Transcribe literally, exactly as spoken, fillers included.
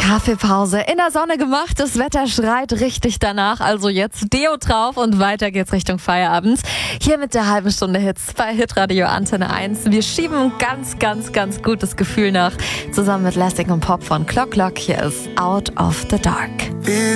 Kaffeepause in der Sonne gemacht. Das Wetter schreit richtig danach. Also jetzt Deo drauf und weiter geht's Richtung Feierabend. Hier mit der halben Stunde Hits bei Hitradio Antenne eins. Wir schieben ein ganz, ganz, ganz gutes Gefühl nach. Zusammen mit Lessing und Pop von Clock Clock. Hier ist Out of the Dark.